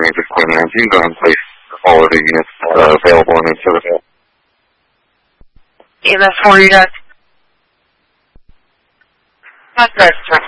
range of Queen Anne's. You can go and place all of the units available in service. EMS 4 units. Contract, sir.